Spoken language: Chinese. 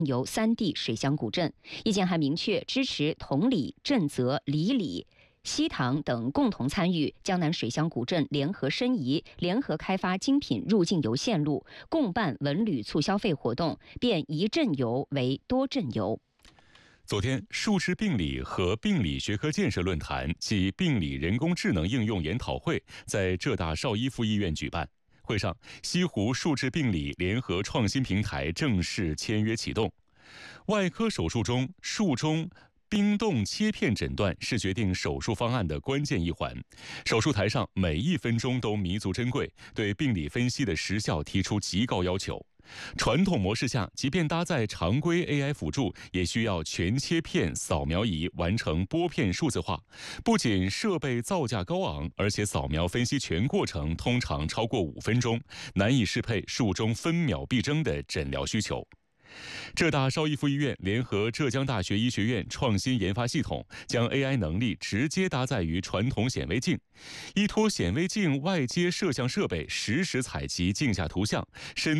由3D 水乡古镇。意见还明确支持同里、震泽、里里、西塘等共同参与江南水乡古镇联合申遗、联合开发精品入境游线路，共办文旅促消费活动，变一镇游为多镇游。 昨天，数智病理和病理学科建设论坛暨病理人工智能应用研讨会在浙大邵逸夫医院举办。会上，西湖数智病理联合创新平台正式签约启动。外科手术中，术中冰冻切片诊断是决定手术方案的关键一环。手术台上每1分钟都弥足珍贵，对病理分析的时效提出极高要求。传统模式下，即便搭载常规 AI 辅助，也需要全切片扫描仪完成拨片数字化。不仅设备造价高昂，而且扫描分析全过程通常超过5分钟，难以适配术中分秒必争的诊疗需求。浙大邵逸夫医院联合浙江大学医学院创新研发系统，将 AI 能力直接搭载于传统显微镜，依托显微镜外接摄像设备实时采集镜下图像，深